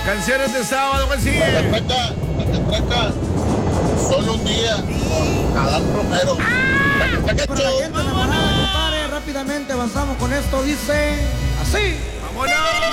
Canciones de sábado, ¿cuál sigue? Macatraca, solo un día, con Adán Romero. Para la gente enamorada, compadre, rápidamente avanzamos con esto, dice así. ¡Vámonos!